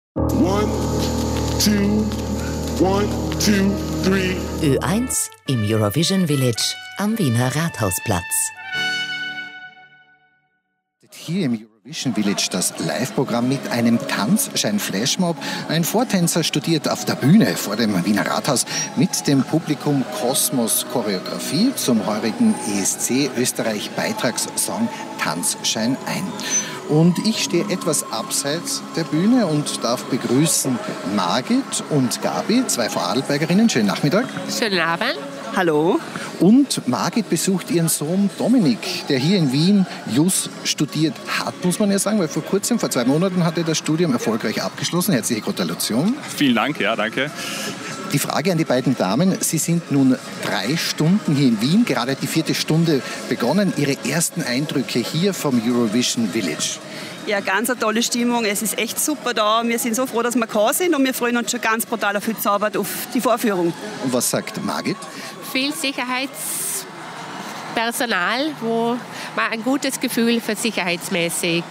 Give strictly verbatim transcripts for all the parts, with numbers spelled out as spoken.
One, two, one, two, three. Ö eins im Eurovision Village am Wiener Rathausplatz. Hier im Eurovision Village das Live-Programm mit einem Tanzschein-Flashmob. Ein Vortänzer studiert auf der Bühne vor dem Wiener Rathaus mit dem Publikum Kosmos Choreografie zum heurigen E S C Österreich Beitragssong Tanzschein ein. Und ich stehe etwas abseits der Bühne und darf begrüßen Margit und Gabi, zwei Vorarlbergerinnen. Schönen Nachmittag. Schönen Abend. Hallo. Und Margit besucht ihren Sohn Dominik, der hier in Wien Jus studiert hat, muss man ja sagen, weil vor kurzem, vor zwei Monaten, hat er das Studium erfolgreich abgeschlossen. Herzliche Gratulation. Vielen Dank, ja, danke. Die Frage an die beiden Damen, Sie sind nun drei Stunden hier in Wien, gerade die vierte Stunde begonnen. Ihre ersten Eindrücke hier vom Eurovision Village? Ja, ganz eine tolle Stimmung. Es ist echt super da. Wir sind so froh, dass wir da sind und wir freuen uns schon ganz brutal auf die Arbeit, auf die Vorführung. Und was sagt Margit? Viel Sicherheitspersonal, wo man ein gutes Gefühl für sicherheitsmäßig.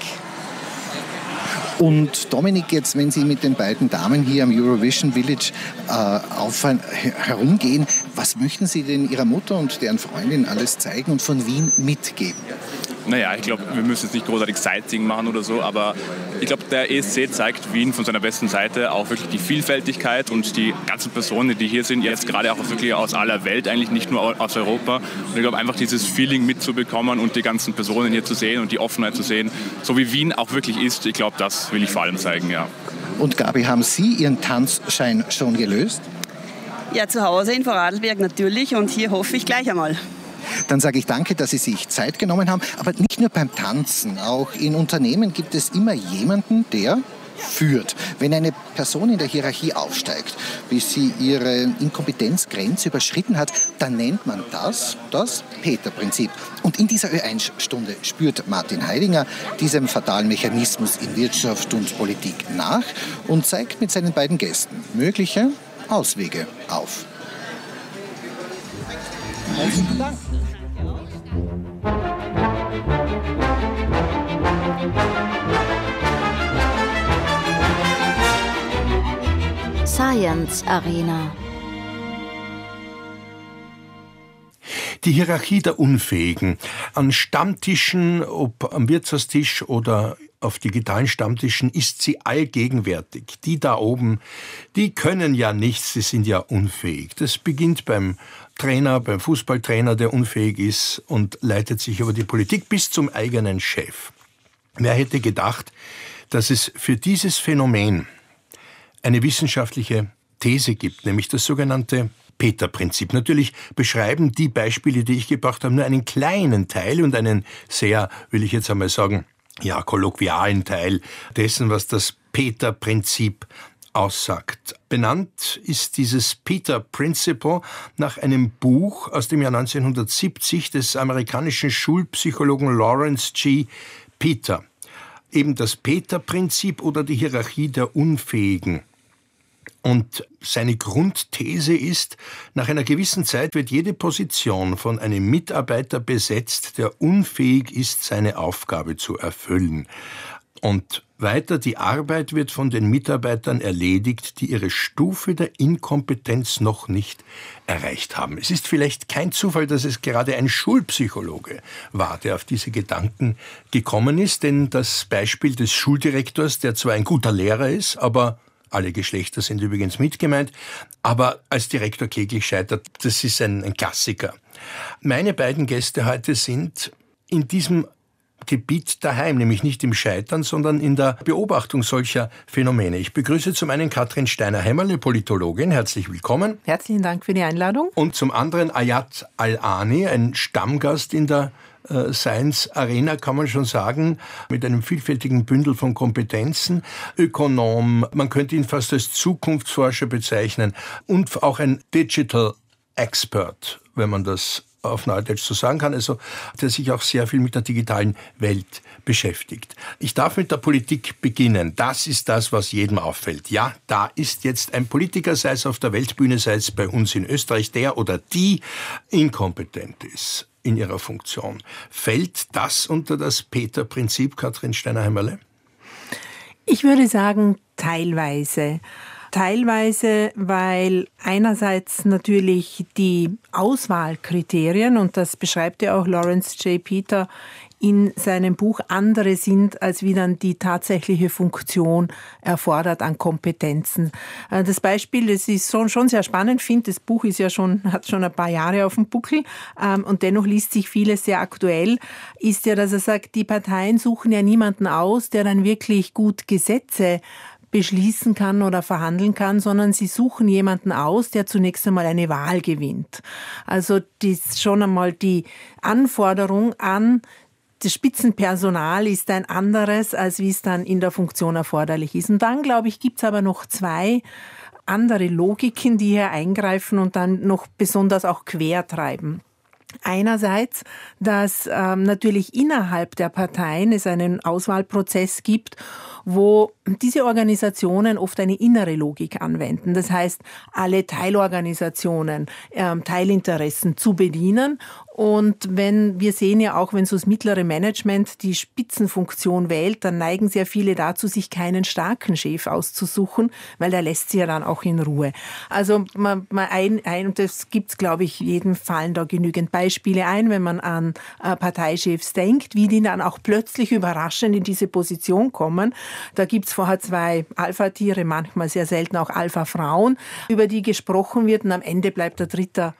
Und Dominik, jetzt, wenn Sie mit den beiden Damen hier am Eurovision Village äh, auf, herumgehen, was möchten Sie denn Ihrer Mutter und deren Freundin alles zeigen und von Wien mitgeben? Naja, ich glaube, wir müssen jetzt nicht großartig Sightseeing machen oder so, aber ich glaube, der E S C zeigt Wien von seiner besten Seite, auch wirklich die Vielfältigkeit und die ganzen Personen, die hier sind, jetzt gerade auch wirklich aus aller Welt, eigentlich nicht nur aus Europa. Und ich glaube, einfach dieses Feeling mitzubekommen und die ganzen Personen hier zu sehen und die Offenheit zu sehen, so wie Wien auch wirklich ist, ich glaube, das will ich vor allem zeigen, ja. Und Gabi, haben Sie Ihren Tanzschein schon gelöst? Ja, zu Hause in Vorarlberg natürlich und hier hoffe ich gleich einmal. Dann sage ich danke, dass Sie sich Zeit genommen haben. Aber nicht nur beim Tanzen, auch in Unternehmen gibt es immer jemanden, der führt. Wenn eine Person in der Hierarchie aufsteigt, bis sie ihre Inkompetenzgrenze überschritten hat, dann nennt man das das Peter-Prinzip. Und in dieser Ö eins Stunde spürt Martin Heidinger diesem fatalen Mechanismus in Wirtschaft und Politik nach und zeigt mit seinen beiden Gästen mögliche Auswege auf. Herzlichen Dank. Science Arena. Die Hierarchie der Unfähigen. An Stammtischen, ob am Wirtshaustisch oder auf digitalen Stammtischen, ist sie allgegenwärtig. Die da oben, die können ja nichts, sie sind ja unfähig. Das beginnt beim Trainer, beim Fußballtrainer, der unfähig ist und leitet sich über die Politik bis zum eigenen Chef. Wer hätte gedacht, dass es für dieses Phänomen eine wissenschaftliche These gibt, nämlich das sogenannte Peter-Prinzip. Natürlich beschreiben die Beispiele, die ich gebracht habe, nur einen kleinen Teil und einen sehr, will ich jetzt einmal sagen, ja, kolloquialen Teil dessen, was das Peter-Prinzip aussagt. Benannt ist dieses Peter Principle nach einem Buch aus dem Jahr neunzehnhundertsiebzig des amerikanischen Schulpsychologen Lawrence G. Peter. Eben das Peter-Prinzip oder die Hierarchie der Unfähigen. Und seine Grundthese ist, nach einer gewissen Zeit wird jede Position von einem Mitarbeiter besetzt, der unfähig ist, seine Aufgabe zu erfüllen. Und weiter, die Arbeit wird von den Mitarbeitern erledigt, die ihre Stufe der Inkompetenz noch nicht erreicht haben. Es ist vielleicht kein Zufall, dass es gerade ein Schulpsychologe war, der auf diese Gedanken gekommen ist, denn das Beispiel des Schuldirektors, der zwar ein guter Lehrer ist, aber alle Geschlechter sind übrigens mitgemeint, aber als Direktor kläglich scheitert, das ist ein, ein Klassiker. Meine beiden Gäste heute sind in diesem Gebiet daheim, nämlich nicht im Scheitern, sondern in der Beobachtung solcher Phänomene. Ich begrüße zum einen Katrin Steiner-Hämmerle, Politologin. Herzlich willkommen. Herzlichen Dank für die Einladung. Und zum anderen Ayat Al-Ani, ein Stammgast in der äh, Science Arena, kann man schon sagen, mit einem vielfältigen Bündel von Kompetenzen. Ökonom, man könnte ihn fast als Zukunftsforscher bezeichnen und auch ein Digital Expert, wenn man das auf Neudeutsch so sagen kann, also der sich auch sehr viel mit der digitalen Welt beschäftigt. Ich darf mit der Politik beginnen. Das ist das, was jedem auffällt. Ja, da ist jetzt ein Politiker, sei es auf der Weltbühne, sei es bei uns in Österreich, der oder die inkompetent ist in ihrer Funktion. Fällt das unter das Peter-Prinzip, Katrin Steiner-Hämmerle? Ich würde sagen, teilweise. Teilweise, weil einerseits natürlich die Auswahlkriterien, und das beschreibt ja auch Lawrence J. Peter in seinem Buch, andere sind, als wie dann die tatsächliche Funktion erfordert an Kompetenzen. Das Beispiel, das ist schon sehr spannend, finde, das Buch ist ja schon, hat schon ein paar Jahre auf dem Buckel und dennoch liest sich vieles sehr aktuell, ist ja, dass er sagt, die Parteien suchen ja niemanden aus, der dann wirklich gut Gesetze beschließen kann oder verhandeln kann, sondern sie suchen jemanden aus, der zunächst einmal eine Wahl gewinnt. Also das ist schon einmal die Anforderung an das Spitzenpersonal ist ein anderes, als wie es dann in der Funktion erforderlich ist. Und dann, glaube ich, gibt es aber noch zwei andere Logiken, die hier eingreifen und dann noch besonders auch quer treiben. Einerseits, dass ähm, natürlich innerhalb der Parteien es einen Auswahlprozess gibt, wo diese Organisationen oft eine innere Logik anwenden. Das heißt, alle Teilorganisationen, ähm, Teilinteressen zu bedienen. Und wenn wir sehen ja auch, wenn so das mittlere Management die Spitzenfunktion wählt, dann neigen sehr viele dazu, sich keinen starken Chef auszusuchen, weil der lässt sie ja dann auch in Ruhe. Also man, man ein, ein, und das gibt's, glaube ich, jedem fallen da genügend Beispiele ein, wenn man an äh, Parteichefs denkt, wie die dann auch plötzlich überraschend in diese Position kommen. Da gibt's vorher zwei Alpha-Tiere, manchmal sehr selten auch Alpha-Frauen, über die gesprochen wird und am Ende bleibt der Dritte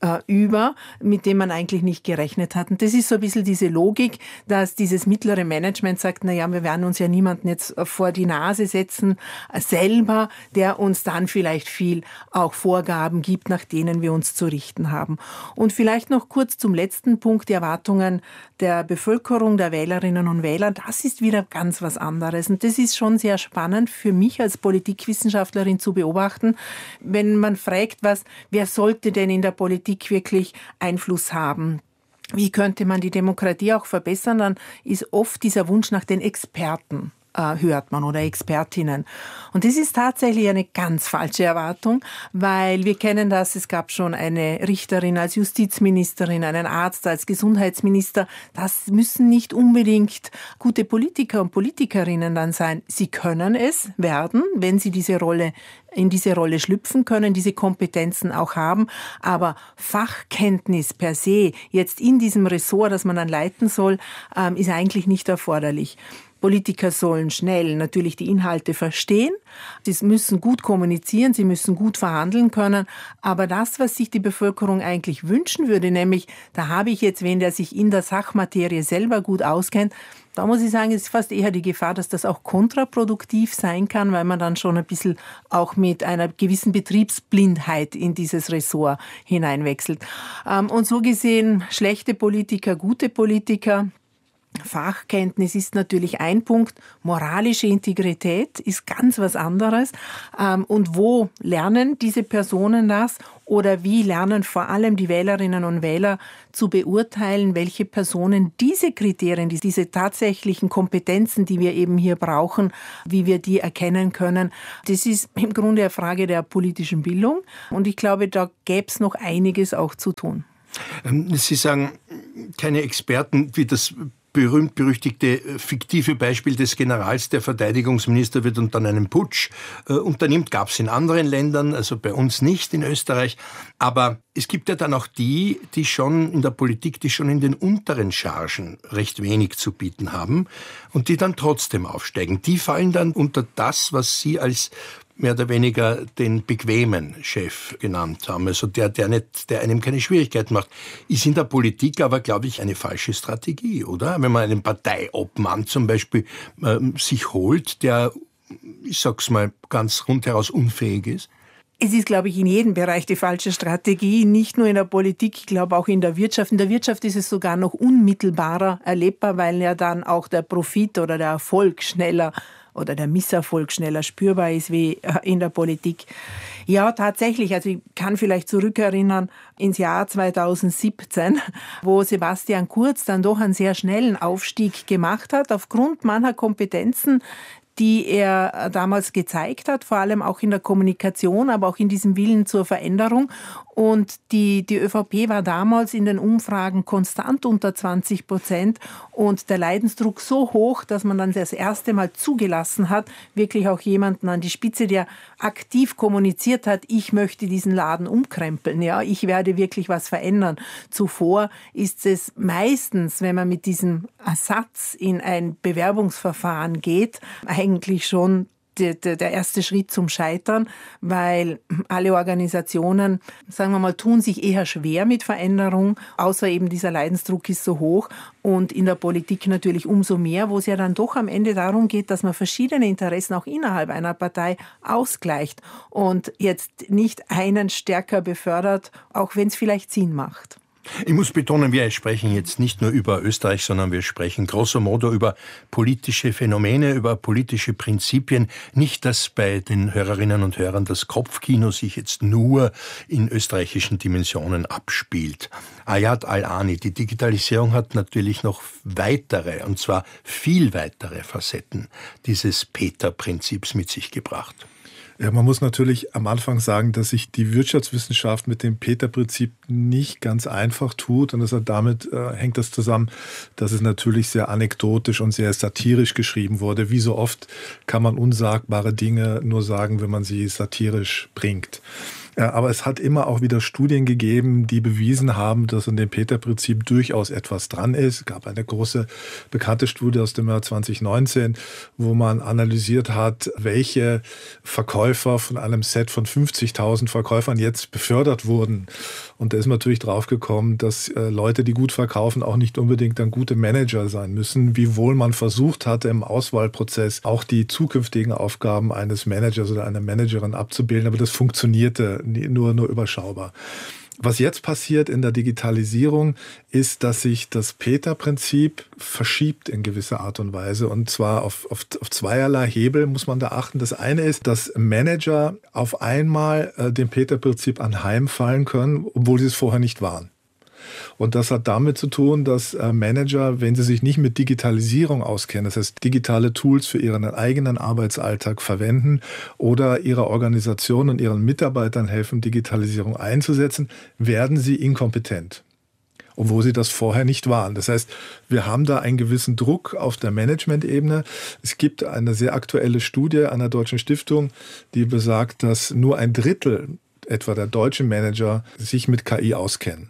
über, mit dem man eigentlich nicht gerechnet hat. Und das ist so ein bisschen diese Logik, dass dieses mittlere Management sagt, na ja, wir werden uns ja niemanden jetzt vor die Nase setzen, selber, der uns dann vielleicht viel auch Vorgaben gibt, nach denen wir uns zu richten haben. Und vielleicht noch kurz zum letzten Punkt, die Erwartungen der Bevölkerung, der Wählerinnen und Wähler, das ist wieder ganz was anderes. Und das ist schon sehr spannend für mich als Politikwissenschaftlerin zu beobachten, wenn man fragt, was, wer sollte denn in der Politik wirklich Einfluss haben. Wie könnte man die Demokratie auch verbessern? Dann ist oft dieser Wunsch nach den Experten, äh, hört man, oder Expertinnen. Und das ist tatsächlich eine ganz falsche Erwartung, weil wir kennen das, es gab schon eine Richterin als Justizministerin, einen Arzt als Gesundheitsminister. Das müssen nicht unbedingt gute Politiker und Politikerinnen dann sein. Sie können es werden, wenn sie diese Rolle in diese Rolle schlüpfen können, diese Kompetenzen auch haben. Aber Fachkenntnis per se, jetzt in diesem Ressort, das man dann leiten soll, ist eigentlich nicht erforderlich. Politiker sollen schnell natürlich die Inhalte verstehen, sie müssen gut kommunizieren, sie müssen gut verhandeln können, aber das, was sich die Bevölkerung eigentlich wünschen würde, nämlich, da habe ich jetzt wen, der sich in der Sachmaterie selber gut auskennt, da muss ich sagen, ist fast eher die Gefahr, dass das auch kontraproduktiv sein kann, weil man dann schon ein bisschen auch mit einer gewissen Betriebsblindheit in dieses Ressort hineinwechselt. Und so gesehen, schlechte Politiker, gute Politiker, Fachkenntnis ist natürlich ein Punkt, moralische Integrität ist ganz was anderes. Und wo lernen diese Personen das? Oder wie lernen vor allem die Wählerinnen und Wähler zu beurteilen, welche Personen diese Kriterien, diese tatsächlichen Kompetenzen, die wir eben hier brauchen, wie wir die erkennen können? Das ist im Grunde eine Frage der politischen Bildung. Und ich glaube, da gäbe es noch einiges auch zu tun. Sie sagen, keine Experten, wie das berühmt-berüchtigte fiktive Beispiel des Generals, der Verteidigungsminister wird und dann einen Putsch äh, unternimmt, gab es in anderen Ländern, also bei uns nicht in Österreich. Aber es gibt ja dann auch die, die schon in der Politik, die schon in den unteren Chargen recht wenig zu bieten haben und die dann trotzdem aufsteigen. Die fallen dann unter das, was Sie als mehr oder weniger den bequemen Chef genannt haben, also der, der nicht, der einem keine Schwierigkeiten macht, ist in der Politik aber, glaube ich, eine falsche Strategie, oder? Wenn man einen Parteiobmann zum Beispiel äh, sich holt, der, ich sag's mal, ganz rundheraus unfähig ist. Es ist, glaube ich, in jedem Bereich die falsche Strategie, nicht nur in der Politik, ich glaube auch in der Wirtschaft. In der Wirtschaft ist es sogar noch unmittelbarer erlebbar, weil ja dann auch der Profit oder der Erfolg schneller oder der Misserfolg schneller spürbar ist wie in der Politik. Ja, tatsächlich. Also ich kann vielleicht zurückerinnern ins Jahr zweitausendsiebzehn, wo Sebastian Kurz dann doch einen sehr schnellen Aufstieg gemacht hat, aufgrund mancher Kompetenzen, die er damals gezeigt hat, vor allem auch in der Kommunikation, aber auch in diesem Willen zur Veränderung. Und die, die ÖVP war damals in den Umfragen konstant unter zwanzig Prozent und der Leidensdruck so hoch, dass man dann das erste Mal zugelassen hat, wirklich auch jemanden an die Spitze, der aktiv kommuniziert hat, ich möchte diesen Laden umkrempeln, ja, ich werde wirklich was verändern. Zuvor ist es meistens, wenn man mit diesem Ersatz in ein Bewerbungsverfahren geht, eigentlich schon der, der erste Schritt zum Scheitern, weil alle Organisationen, sagen wir mal, tun sich eher schwer mit Veränderung, außer eben dieser Leidensdruck ist so hoch und in der Politik natürlich umso mehr, wo es ja dann doch am Ende darum geht, dass man verschiedene Interessen auch innerhalb einer Partei ausgleicht und jetzt nicht einen stärker befördert, auch wenn es vielleicht Sinn macht. Ich muss betonen, wir sprechen jetzt nicht nur über Österreich, sondern wir sprechen grosso modo über politische Phänomene, über politische Prinzipien. Nicht, dass bei den Hörerinnen und Hörern das Kopfkino sich jetzt nur in österreichischen Dimensionen abspielt. Ayad Al-Ani, die Digitalisierung hat natürlich noch weitere, und zwar viel weitere Facetten dieses Peter-Prinzips mit sich gebracht. Ja, man muss natürlich am Anfang sagen, dass sich die Wirtschaftswissenschaft mit dem Peter-Prinzip nicht ganz einfach tut. Und das hat damit äh, hängt das zusammen, dass es natürlich sehr anekdotisch und sehr satirisch geschrieben wurde. Wie so oft kann man unsagbare Dinge nur sagen, wenn man sie satirisch bringt. Aber es hat immer auch wieder Studien gegeben, die bewiesen haben, dass in dem Peter-Prinzip durchaus etwas dran ist. Es gab eine große, bekannte Studie aus dem Jahr zwanzig neunzehn, wo man analysiert hat, welche Verkäufer von einem Set von fünfzigtausend Verkäufern jetzt befördert wurden. Und da ist man natürlich draufgekommen, dass äh, Leute, die gut verkaufen, auch nicht unbedingt dann gute Manager sein müssen, wiewohl man versucht hatte, im Auswahlprozess auch die zukünftigen Aufgaben eines Managers oder einer Managerin abzubilden. Aber das funktionierte nur, nur überschaubar. Was jetzt passiert in der Digitalisierung, ist, dass sich das Peter-Prinzip verschiebt in gewisser Art und Weise. Und zwar auf, auf, auf zweierlei Hebel muss man da achten. Das eine ist, dass Manager auf einmal äh, dem Peter-Prinzip anheimfallen können, obwohl sie es vorher nicht waren. Und das hat damit zu tun, dass Manager, wenn sie sich nicht mit Digitalisierung auskennen, das heißt digitale Tools für ihren eigenen Arbeitsalltag verwenden oder ihrer Organisation und ihren Mitarbeitern helfen, Digitalisierung einzusetzen, werden sie inkompetent, obwohl sie das vorher nicht waren. Das heißt, wir haben da einen gewissen Druck auf der Management-Ebene. Es gibt eine sehr aktuelle Studie einer deutschen Stiftung, die besagt, dass nur ein Drittel etwa der deutschen Manager sich mit K I auskennen.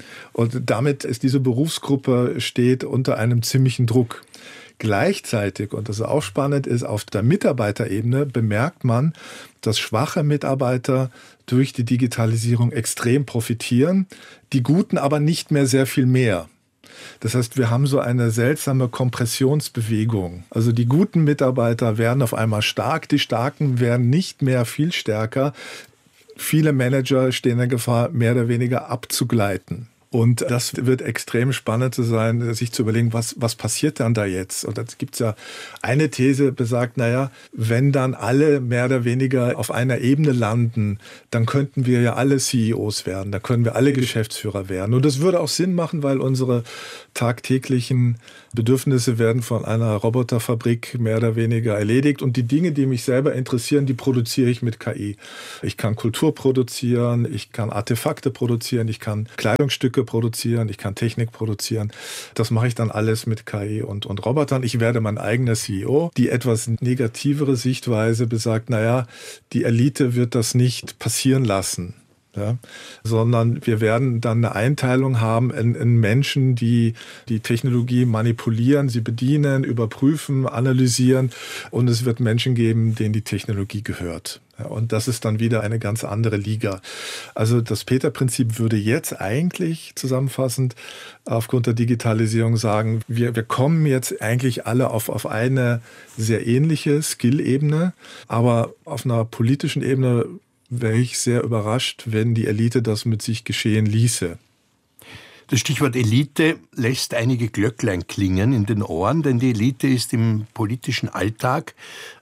Und damit ist diese Berufsgruppe steht unter einem ziemlichen Druck. Gleichzeitig, und das ist auch spannend, ist auf der Mitarbeiterebene bemerkt man, dass schwache Mitarbeiter durch die Digitalisierung extrem profitieren, die Guten aber nicht mehr sehr viel mehr. Das heißt, wir haben so eine seltsame Kompressionsbewegung. Also die guten Mitarbeiter werden auf einmal stark, die Starken werden nicht mehr viel stärker. Viele Manager stehen in der Gefahr, mehr oder weniger abzugleiten. Und das wird extrem spannend zu sein, sich zu überlegen, was, was passiert dann da jetzt? Und da gibt es ja eine These, besagt, naja, wenn dann alle mehr oder weniger auf einer Ebene landen, dann könnten wir ja alle C E Os werden, dann können wir alle Geschäftsführer werden. Und das würde auch Sinn machen, weil unsere tagtäglichen Bedürfnisse werden von einer Roboterfabrik mehr oder weniger erledigt. Und die Dinge, die mich selber interessieren, die produziere ich mit K I. Ich kann Kultur produzieren, ich kann Artefakte produzieren, ich kann Kleidungsstücke produzieren, ich kann Technik produzieren. Das mache ich dann alles mit K I und, und Robotern. Ich werde mein eigener C E O. Die etwas negativere Sichtweise besagt, naja, die Elite wird das nicht passieren lassen. Ja, sondern wir werden dann eine Einteilung haben in, in Menschen, die die Technologie manipulieren, sie bedienen, überprüfen, analysieren und es wird Menschen geben, denen die Technologie gehört. Ja, und das ist dann wieder eine ganz andere Liga. Also das Peter-Prinzip würde jetzt eigentlich zusammenfassend aufgrund der Digitalisierung sagen, wir, wir kommen jetzt eigentlich alle auf, auf eine sehr ähnliche Skill-Ebene, aber auf einer politischen Ebene wäre ich sehr überrascht, wenn die Elite das mit sich geschehen ließe. Das Stichwort Elite lässt einige Glöcklein klingen in den Ohren, denn die Elite ist im politischen Alltag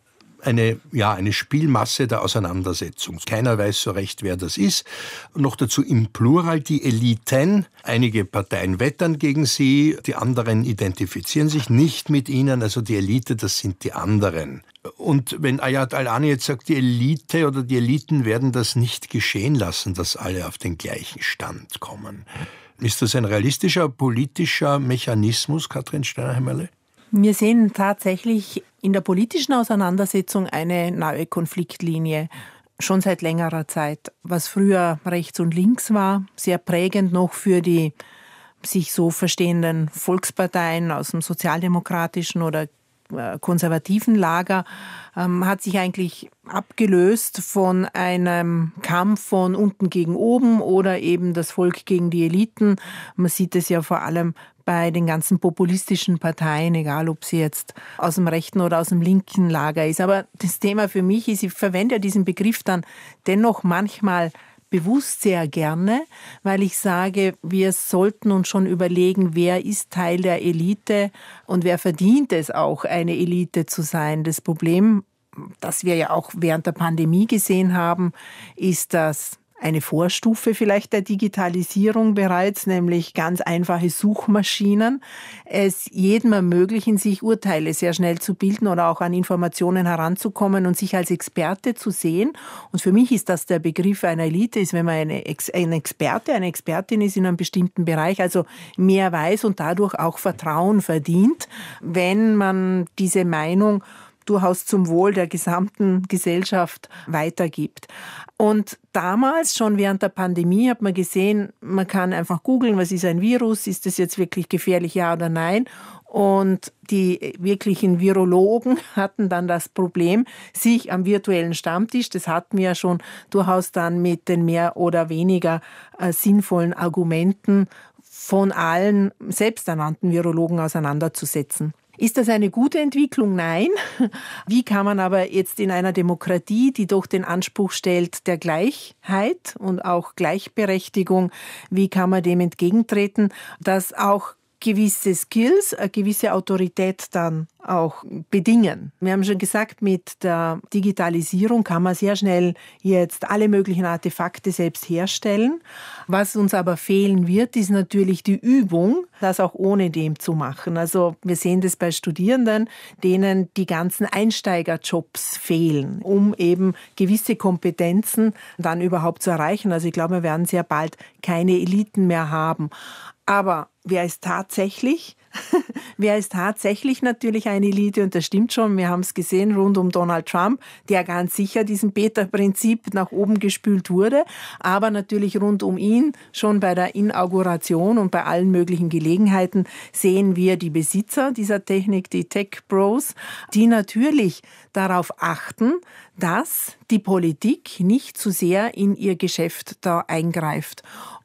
eine, ja, eine Spielmasse der Auseinandersetzung. Keiner weiß so recht, wer das ist. Und noch dazu im Plural die Eliten. Einige Parteien wettern gegen sie, die anderen identifizieren sich nicht mit ihnen. Also die Elite, das sind die anderen. Und wenn Ayad Alani jetzt sagt, die Elite oder die Eliten werden das nicht geschehen lassen, dass alle auf den gleichen Stand kommen. Ist das ein realistischer politischer Mechanismus, Katrin Steiner-Hämmerle? Wir sehen tatsächlich in der politischen Auseinandersetzung eine neue Konfliktlinie. Schon seit längerer Zeit. Was früher rechts und links war, sehr prägend noch für die sich so verstehenden Volksparteien aus dem sozialdemokratischen oder konservativen Lager, ähm, hat sich eigentlich abgelöst von einem Kampf von unten gegen oben oder eben das Volk gegen die Eliten. Man sieht es ja vor allem bei den ganzen populistischen Parteien, egal ob sie jetzt aus dem rechten oder aus dem linken Lager ist. Aber das Thema für mich ist, ich verwende ja diesen Begriff dann dennoch manchmal bewusst sehr gerne, weil ich sage, wir sollten uns schon überlegen, wer ist Teil der Elite und wer verdient es auch, eine Elite zu sein. Das Problem, das wir ja auch während der Pandemie gesehen haben, ist, dass eine Vorstufe vielleicht der Digitalisierung bereits, nämlich ganz einfache Suchmaschinen, es jedem ermöglichen, sich Urteile sehr schnell zu bilden oder auch an Informationen heranzukommen und sich als Experte zu sehen. Und für mich ist das der Begriff einer Elite, ist, wenn man eine Ex- ein Experte, eine Expertin ist in einem bestimmten Bereich, also mehr weiß und dadurch auch Vertrauen verdient, wenn man diese Meinung durchaus zum Wohl der gesamten Gesellschaft weitergibt. Und damals, schon während der Pandemie, hat man gesehen, man kann einfach googeln, was ist ein Virus, ist das jetzt wirklich gefährlich, ja oder nein? Und die wirklichen Virologen hatten dann das Problem, sich am virtuellen Stammtisch, das hatten wir ja schon, durchaus dann mit den mehr oder weniger äh, sinnvollen Argumenten von allen selbsternannten Virologen auseinanderzusetzen. Ist das eine gute Entwicklung? Nein. Wie kann man aber jetzt in einer Demokratie, die doch den Anspruch stellt der Gleichheit und auch Gleichberechtigung, wie kann man dem entgegentreten, dass auch gewisse Skills, eine gewisse Autorität dann auch bedingen. Wir haben schon gesagt, mit der Digitalisierung kann man sehr schnell jetzt alle möglichen Artefakte selbst herstellen. Was uns aber fehlen wird, ist natürlich die Übung, das auch ohne dem zu machen. Also wir sehen das bei Studierenden, denen die ganzen Einsteigerjobs fehlen, um eben gewisse Kompetenzen dann überhaupt zu erreichen. Also ich glaube, wir werden sehr bald keine Eliten mehr haben. Aber wer ist tatsächlich? Wer ist tatsächlich natürlich eine Elite? Und das stimmt schon, wir haben es gesehen rund um Donald Trump, der ganz sicher diesem Beta-Prinzip nach oben gespült wurde. Aber natürlich rund um ihn, schon bei der Inauguration und bei allen möglichen Gelegenheiten, sehen wir die Besitzer dieser Technik, die Tech-Bros, die natürlich darauf achten, dass die Politik nicht zu sehr in ihr Geschäft da eingreift.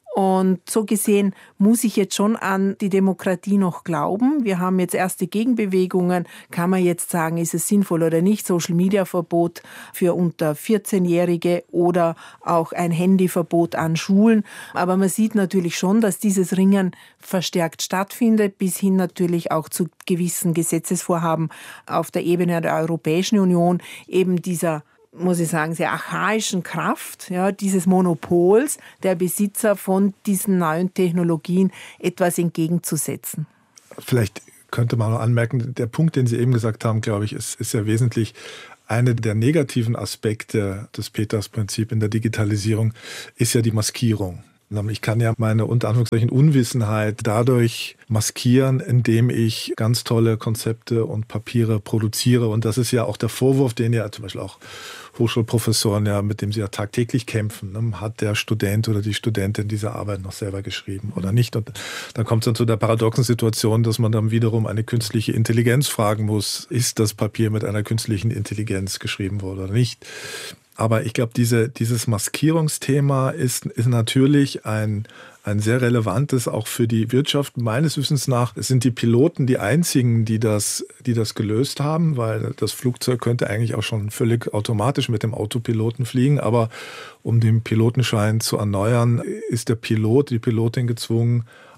Und so gesehen muss ich jetzt schon an die Demokratie noch glauben. Wir haben jetzt erste Gegenbewegungen. Kann man jetzt sagen, ist es sinnvoll oder nicht? Social-Media-Verbot für unter vierzehnjährige oder auch ein Handyverbot an Schulen. Aber man sieht natürlich schon, dass dieses Ringen verstärkt stattfindet, bis hin natürlich auch zu gewissen Gesetzesvorhaben auf der Ebene der Europäischen Union, eben dieser, muss ich sagen, sehr archaischen Kraft, ja, dieses Monopols der Besitzer von diesen neuen Technologien etwas entgegenzusetzen. Vielleicht könnte man noch anmerken, der Punkt, den Sie eben gesagt haben, glaube ich, ist, ist ja wesentlich. Einer der negativen Aspekte des Peters-Prinzips in der Digitalisierung ist ja die Maskierung. Ich kann ja meine unter Anführungszeichen Unwissenheit dadurch maskieren, indem ich ganz tolle Konzepte und Papiere produziere. Und das ist ja auch der Vorwurf, den ja zum Beispiel auch Hochschulprofessoren, ja, mit dem sie ja tagtäglich kämpfen. Ne? Hat der Student oder die Studentin diese Arbeit noch selber geschrieben oder nicht? Und dann kommt es dann zu der paradoxen Situation, dass man dann wiederum eine künstliche Intelligenz fragen muss, ist das Papier mit einer künstlichen Intelligenz geschrieben worden oder nicht? Aber ich glaube, diese, dieses Maskierungsthema ist, ist natürlich ein, ein sehr relevantes, auch für die Wirtschaft. Meines Wissens nach sind die Piloten die einzigen, die das, die das gelöst haben, weil das Flugzeug könnte eigentlich auch schon völlig automatisch mit dem Autopiloten fliegen. Aber um den Pilotenschein zu erneuern, ist der Pilot, die Pilotin gezwungen,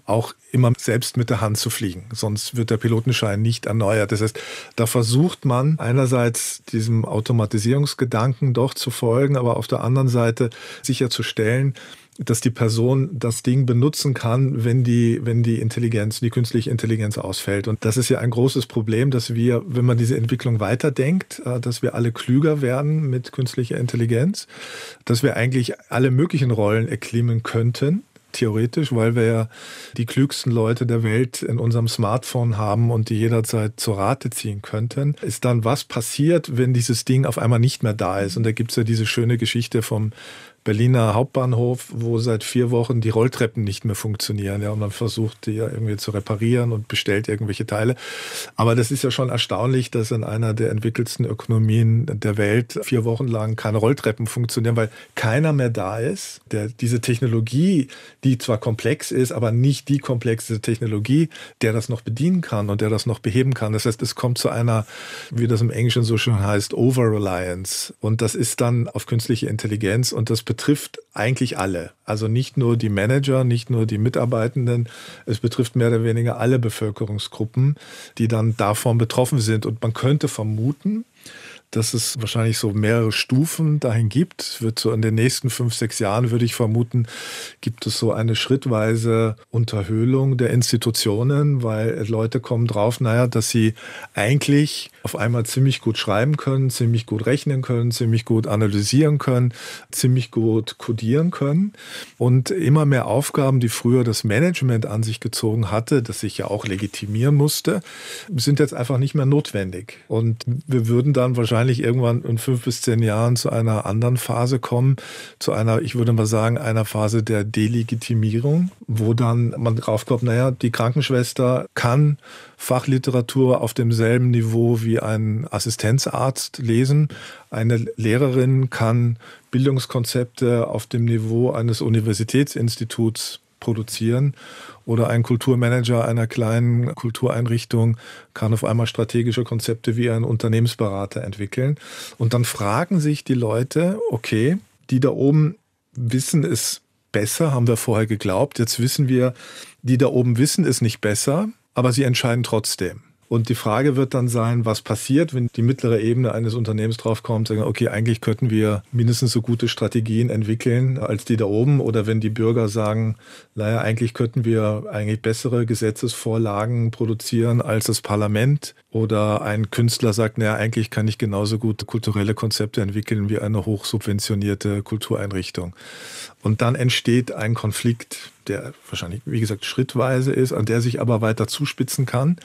auch immer selbst mit der Hand zu fliegen. Sonst wird der Pilotenschein nicht erneuert. Das heißt, da versucht man einerseits diesem Automatisierungsgedanken doch zu folgen, aber auf der anderen Seite sicherzustellen, dass die Person das Ding benutzen kann, wenn die, wenn die Intelligenz, die künstliche Intelligenz ausfällt. Und das ist ja ein großes Problem, dass wir, wenn man diese Entwicklung weiterdenkt, dass wir alle klüger werden mit künstlicher Intelligenz, dass wir eigentlich alle möglichen Rollen erklimmen könnten, theoretisch, weil wir ja die klügsten Leute der Welt in unserem Smartphone haben und die jederzeit zur Rate ziehen könnten. Ist dann, was passiert, wenn dieses Ding auf einmal nicht mehr da ist? Und da gibt es ja diese schöne Geschichte vom Berliner Hauptbahnhof, wo seit vier Wochen die Rolltreppen nicht mehr funktionieren. Ja, und man versucht, die ja irgendwie zu reparieren und bestellt irgendwelche Teile. Aber das ist ja schon erstaunlich, dass in einer der entwickelsten Ökonomien der Welt vier Wochen lang keine Rolltreppen funktionieren, weil keiner mehr da ist, der diese Technologie, die zwar komplex ist, aber nicht die komplexe Technologie, der das noch bedienen kann und der das noch beheben kann. Das heißt, es kommt zu einer, wie das im Englischen so schön heißt, Over-Reliance. Und das ist dann auf künstliche Intelligenz und das betrifft eigentlich alle. Also nicht nur die Manager, nicht nur die Mitarbeitenden. Es betrifft mehr oder weniger alle Bevölkerungsgruppen, die dann davon betroffen sind. Und man könnte vermuten, dass es wahrscheinlich so mehrere Stufen dahin gibt. Es wird so in den nächsten fünf, sechs Jahren, würde ich vermuten, gibt es so eine schrittweise Unterhöhlung der Institutionen, weil Leute kommen drauf, naja, dass sie eigentlich auf einmal ziemlich gut schreiben können, ziemlich gut rechnen können, ziemlich gut analysieren können, ziemlich gut codieren können. Und immer mehr Aufgaben, die früher das Management an sich gezogen hatte, das sich ja auch legitimieren musste, sind jetzt einfach nicht mehr notwendig. Und wir würden dann wahrscheinlich irgendwann in fünf bis zehn Jahren zu einer anderen Phase kommen, zu einer, ich würde mal sagen, einer Phase der Delegitimierung, wo dann man draufkommt, naja, die Krankenschwester kann Fachliteratur auf demselben Niveau wie ein Assistenzarzt lesen. Eine Lehrerin kann Bildungskonzepte auf dem Niveau eines Universitätsinstituts produzieren oder ein Kulturmanager einer kleinen Kultureinrichtung kann auf einmal strategische Konzepte wie ein Unternehmensberater entwickeln. Und dann fragen sich die Leute, okay, die da oben wissen es besser, haben wir vorher geglaubt, jetzt wissen wir, die da oben wissen es nicht besser, aber sie entscheiden trotzdem. Und die Frage wird dann sein, was passiert, wenn die mittlere Ebene eines Unternehmens draufkommt, sagen, okay, eigentlich könnten wir mindestens so gute Strategien entwickeln als die da oben. Oder wenn die Bürger sagen, naja, eigentlich könnten wir eigentlich bessere Gesetzesvorlagen produzieren als das Parlament. Oder ein Künstler sagt, naja, eigentlich kann ich genauso gut kulturelle Konzepte entwickeln wie eine hochsubventionierte Kultureinrichtung. Und dann entsteht ein Konflikt, der wahrscheinlich, wie gesagt, schrittweise ist, an der sich aber weiter zuspitzen kann.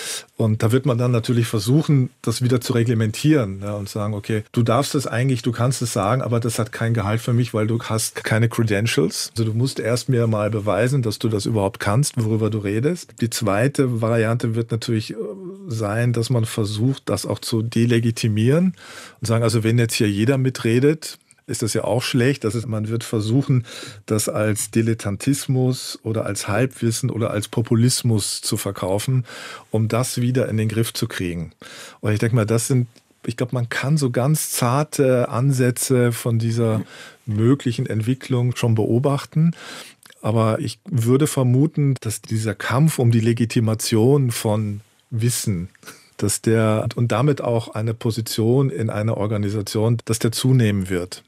Und da wird man dann natürlich versuchen, das wieder zu reglementieren, ja, und sagen, okay, du darfst es eigentlich, du kannst es sagen, aber das hat kein Gehalt für mich, weil du hast keine Credentials. Also du musst erst mir mal beweisen, dass du das überhaupt kannst, worüber du redest. Die zweite Variante wird natürlich sein, dass man versucht, das auch zu delegitimieren und sagen, also wenn jetzt hier jeder mitredet, ist das ja auch schlecht. Das ist, man wird versuchen, das als Dilettantismus oder als Halbwissen oder als Populismus zu verkaufen, um das wieder in den Griff zu kriegen. Und ich denke mal, das sind, ich glaube, man kann so ganz zarte Ansätze von dieser möglichen Entwicklung schon beobachten. Aber ich würde vermuten, dass dieser Kampf um die Legitimation von Wissen, dass der und damit auch eine Position in einer Organisation, dass der zunehmen wird.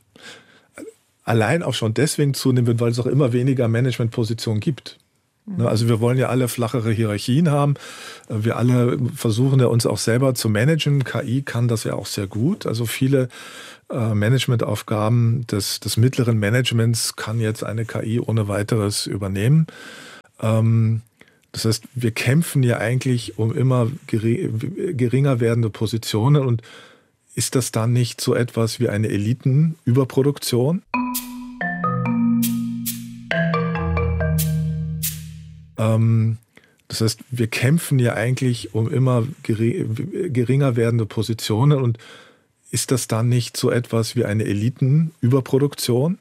Allein auch schon deswegen zunehmen wird, weil es auch immer weniger Managementpositionen gibt. Mhm. Also wir wollen ja alle flachere Hierarchien haben. Wir alle versuchen ja uns auch selber zu managen. K I kann das ja auch sehr gut. Also viele äh, Managementaufgaben des, des mittleren Managements kann jetzt eine K I ohne weiteres übernehmen. Ähm, Das heißt, wir kämpfen ja eigentlich um immer geringer werdende Positionen. Und ist das dann nicht so etwas wie eine Elitenüberproduktion? Ähm, das heißt, wir kämpfen ja eigentlich um immer geringer werdende Positionen. Und ist das dann nicht so etwas wie eine Elitenüberproduktion?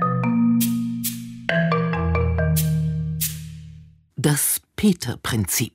Das Peter-Prinzip.